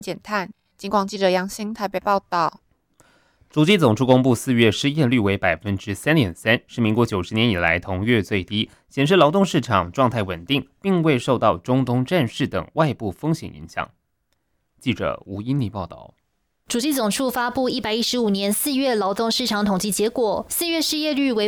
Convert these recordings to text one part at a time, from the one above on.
减碳。警广记者杨欣台北报道。 主计总处公布4月失业率为 3.3%， 是民国90年以来同月最低，显示劳动市场状态稳定，并未受到中东战事等外部风险影响。记者吴英妮报道。 主计总处发布115年4月劳动市场统计结果，4月失业率为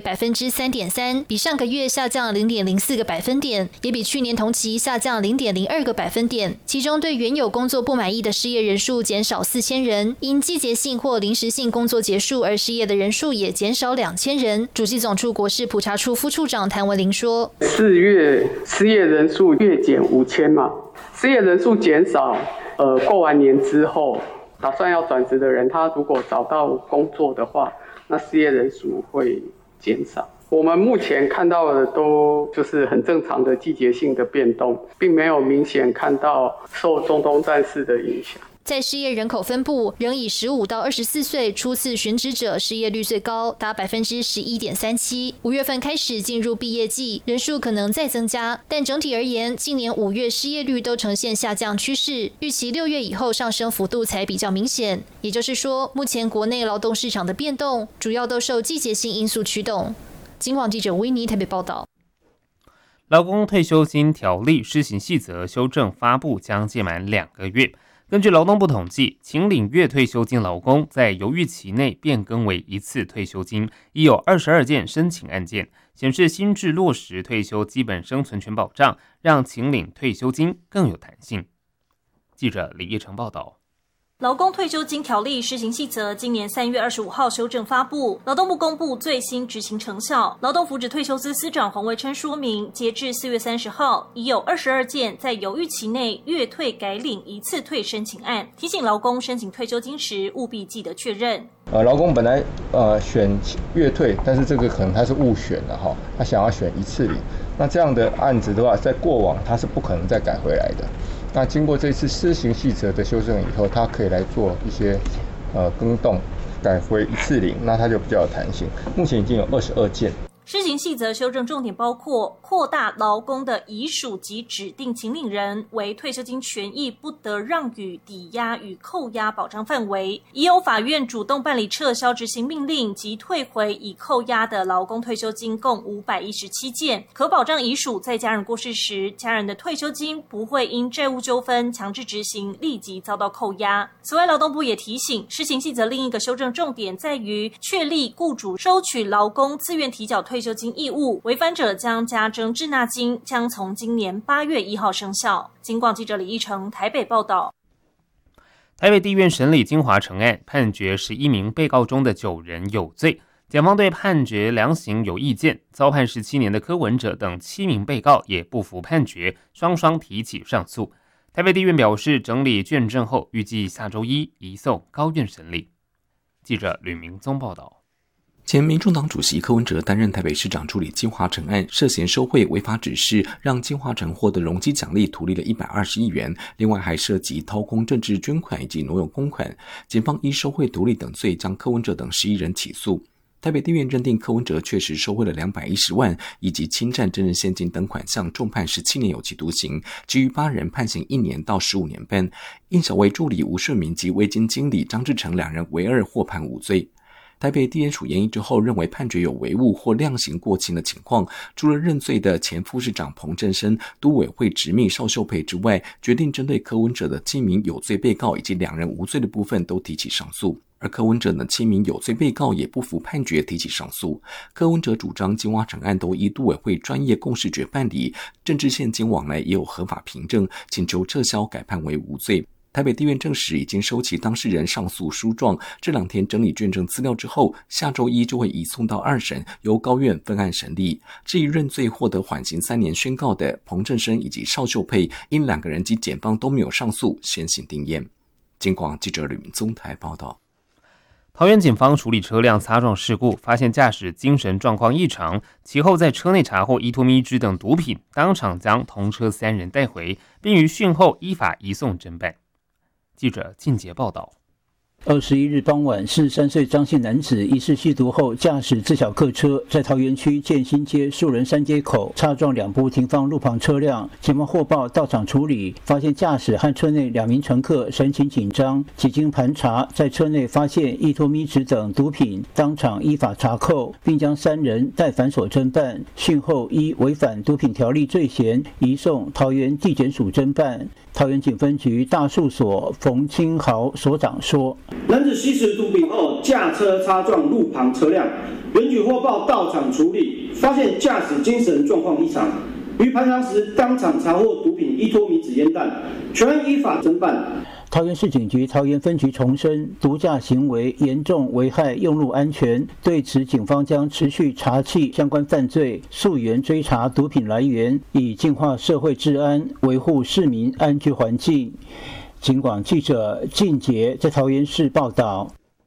3.3%， 比上个月下降 0.04 个百分点，也比去年同期下降 0.02 个百分点。其中对原有工作不满意的失业人数减少4000人，因季节性或临时性工作结束而失业的人数也减少2000人。主计总处国事普查处副处长谭文玲说 ：“4月失业人数月减5000嘛，失业人数减少，过完年之后。”打算要转职的人，他如果找到工作的话，那失业人数会减少。我们目前看到的都就是很正常的季节性的变动，并没有明显看到受中东战事的影响。 在失业人口分布，仍以15到24岁初次寻职者失业率最高，达 11.37%。5月份开始进入毕业季，人数可能再增加，但整体而言，今年5月失业率都呈现下降趋势，预期6月以后上升幅度才比较明显。也就是说，目前国内劳动市场的变动，主要都受季节性因素驱动。警广记者维尼台北报道。 劳工退休金条例施行细则修正发布将届满2个月。根据劳动部统计，请领月退休金劳工在犹豫期内变更为一次退休金，已有22件申请案件，显示新制落实退休基本生存权保障，让请领退休金更有弹性。记者李叶成报道。 劳工退休金条例施行细则今年3月25号修正发布，劳动部公布最新执行成效。劳动福祉退休司司长黄维琛说明，截至4月30号，已有22件在犹豫期内月退改领一次退申请案，提醒劳工申请退休金时务必记得确认。 劳工本来选月退，但是这个可能他是误选的哈，他想要选一次领，那这样的案子的话，在过往他是不可能再改回来的。那经过这次施行细则的修正以后，它可以来做一些更动，改回一次领，那它就比较有弹性。目前已经有22件。 施行细则修正重点包括扩大劳工的遗属及指定请领人为退休金权益不得让与、抵押与扣押保障范围，已有法院主动办理撤销执行命令及退回已扣押的劳工退休金共517件，可保障遗属在家人过世时，家人的退休金不会因债务纠纷强制执行立即遭到扣押。此外，劳动部也提醒，施行细则另一个修正重点在于确立雇主收取劳工自愿提缴退休金义务，违反者将加征滞纳金，将从今年8月1号生效。警广记者李义成台北报道。 台北地院审理金华城案，判决11名被告中的9人有罪。检方对判决量刑有意见，遭判17年的柯文哲等7名被告也不服判决，双双提起上诉。台北地院表示，整理卷证后，预计下周1移送高院审理。记者吕明宗报道。 前民众党主席柯文哲担任台北市长处理金华城案，涉嫌收贿违法指示，让金华城获得容积奖励图利了120亿元，另外还涉及掏空政治捐款以及挪用公款。检方依收贿图利等罪将柯文哲等11人起诉。台北地院认定柯文哲确实收贿了210万，以及侵占真人现金等款项，重判17年有期徒刑，其余8人判刑1年到15年半。应小薇助理吴顺明及微金经理张志成2人唯二获判无罪。台北地检署研议之后认为判决有违误或量刑过轻的情况，除了认罪的前副市长彭振生、都委会执秘邵秀佩之外，决定针对柯文哲的7名有罪被告以及2人无罪的部分都提起上诉。而柯文哲的7名有罪被告也不服判决，提起上诉。柯文哲主张金华城案都依都委会专业共识决办理，政治现金往来也有合法凭证，请求撤销改判为无罪。台北地院证实已经收齐当事人上诉书状，这2天整理卷证资料之后，下周1就会移送到2审，由高院分案审理。至于认罪获得缓刑3年宣告的彭振生以及邵秀佩，因2个人及检方都没有上诉，先行定验。警广记者吕明宗台报道。 桃园警方处理车辆擦撞事故，发现驾驶精神状况异常，其后在车内查获依托咪汁等毒品，当场将同车3人带回，并于讯后依法移送侦办。记者靳杰报道。 21日傍晚，43岁张姓男子疑似吸毒后驾驶自小客车，在桃园区建新街树人三街口擦撞2部停放路旁车辆。警方获报到场处理，发现驾驶和车内2名乘客神情紧张，几经盘查，在车内发现依托咪酯等毒品，当场依法查扣，并将3人带反所侦办。讯后依违反毒品条例罪嫌，移送桃园地检署侦办。桃园警分局大树所冯清豪所长说： 男子吸食毒品后驾车擦撞路旁车辆，原局获报到场处理，发现驾驶精神状况异常，于盘查时当场查获毒品依托咪酯烟弹，全案依法侦办。 桃园市警局桃园分局重申，毒驾行为严重危害用路安全，对此警方将持续查缉相关犯罪，溯源追查毒品来源，以净化社会治安，维护市民安居环境。警广记者靳杰在桃园市报道。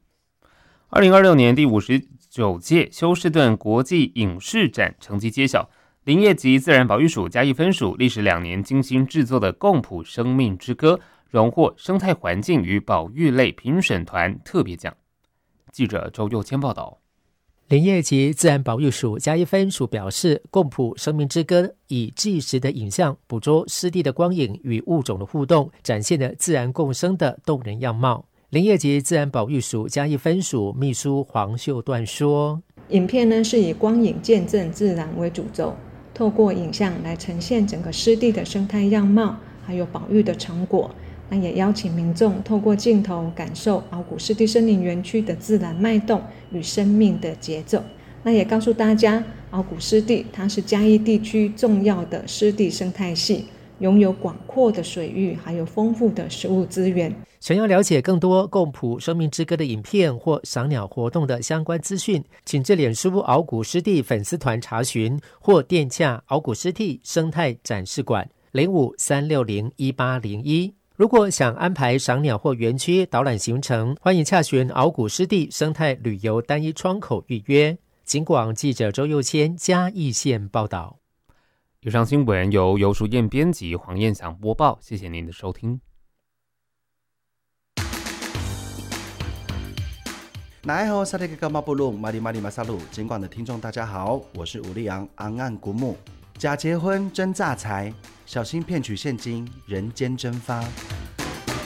2026年第59届休斯顿国际影视展成绩揭晓，林业及自然保育署嘉义分署历时2年精心制作的贡埔生命之歌荣获生态环境与保育类评审团特别奖。记者周佑谦报道。 林业及自然保育署嘉义分署表示，贡埔生命之歌以纪实的影像捕捉湿地的光影与物种的互动，展现了自然共生的动人样貌。林业及自然保育署嘉义分署秘书黄秀段说， 影片呢是以光影见证自然为主轴，透过影像来呈现整个湿地的生态样貌，还有保育的成果。那也邀请民众透过镜头感受鳌谷湿地森林园区的自然脉动与生命的节奏。那也告诉大家，鳌谷湿地它是嘉义地区重要的湿地生态系，拥有广阔的水域，还有丰富的食物资源。 想要了解更多贡埔生命之歌的影片或赏鸟活动的相关资讯，请至脸书鳌谷湿地粉丝团查询，或电洽鳌谷湿地生态展示馆05-360-1801。如果想安排赏鸟或园区导览行程，欢迎洽询鳌谷湿地生态旅游单一窗口预约。警广记者周佑谦嘉义县报道。 以上新闻由游淑燕编辑，黄燕祥播报，谢谢您的收听。 奈后萨利格马布鲁马里马里马萨鲁，警广的听众大家好，我是吴立昂昂岸古姆。假结婚真诈财，小心骗取现金，人间蒸发。